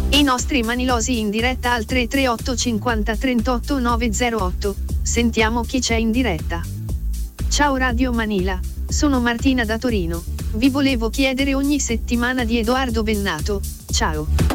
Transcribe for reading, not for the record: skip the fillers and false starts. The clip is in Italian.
I nostri manilosi in diretta al 338 50 38 908. Sentiamo chi c'è in diretta. Ciao Radio Manila, sono Martina da Torino. Vi volevo chiedere ogni settimana di Edoardo Bennato. Ciao.